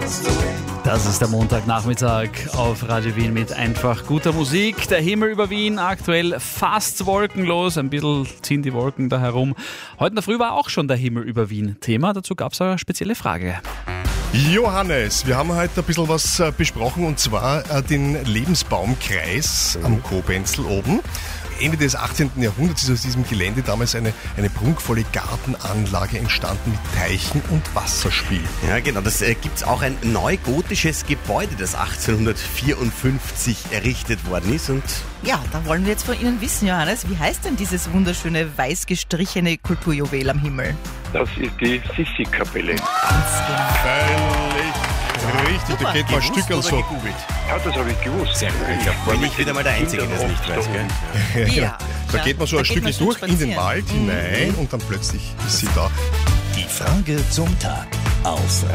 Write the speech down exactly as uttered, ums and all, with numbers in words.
Das ist der Montagnachmittag auf Radio Wien mit einfach guter Musik. Der Himmel über Wien aktuell fast wolkenlos. Ein bisschen ziehen die Wolken da herum. Heute in der Früh war auch schon der Himmel über Wien Thema. Dazu gab es eine spezielle Frage. Johannes, wir haben heute ein bisschen was äh, besprochen, und zwar äh, den Lebensbaumkreis mhm. am Kobenzl oben. Ende des achtzehnten. Jahrhunderts ist aus diesem Gelände damals eine, eine prunkvolle Gartenanlage entstanden mit Teichen und Wasserspiel. Ja, genau. Das äh, gibt es auch ein neugotisches Gebäude, das achtzehnhundertvierundfünfzig errichtet worden ist. Und ja, da wollen wir jetzt von Ihnen wissen, Johannes, wie heißt denn dieses wunderschöne weiß gestrichene Kulturjuwel am Himmel? Das ist die Sissi-Kapelle. Ganz genau. Völlig richtig, da geht mal ein Stück an so. Gegoogelt? Ja, das habe ich gewusst. Sehr gut. Ich war nicht wieder mal der Einzige, der das nicht weiß. Gell? Ja, Ja, da ja. geht man so ein Da geht Stück man schon durch in den spazieren. Wald hinein und dann plötzlich ist sie da. Die Frage zum Tag auf